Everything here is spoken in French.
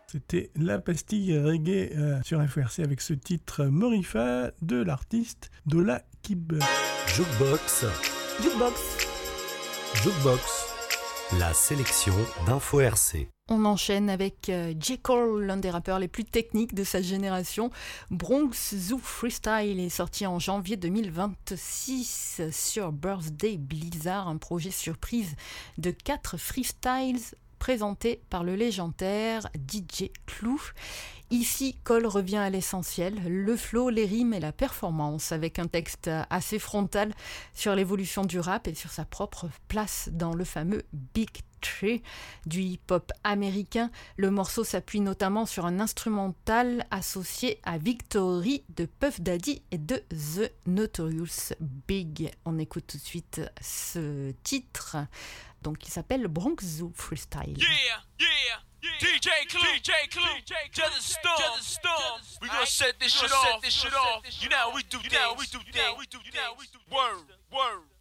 C'était la pastille reggae sur FRC avec ce titre Morifa de l'artiste Dola Kib. Jukebox. Jukebox. Jukebox. La sélection d'Info RC. On enchaîne avec J. Cole, l'un des rappeurs les plus techniques de sa génération. Bronx Zoo Freestyle est sorti en janvier 2026 sur Birthday Blizzard, un projet surprise de 4 freestyles présentés par le légendaire DJ Clou. Ici, Cole revient à l'essentiel, le flow, les rimes et la performance, avec un texte assez frontal sur l'évolution du rap et sur sa propre place dans le fameux Big Tree du hip-hop américain. Le morceau s'appuie notamment sur un instrumental associé à Victory de Puff Daddy et de The Notorious Big. On écoute tout de suite ce titre, donc qui s'appelle Bronx Zoo Freestyle. Yeah, yeah. Yeah. DJ Clue, to the storm. We gonna set this shit off. You know how we do things. Word.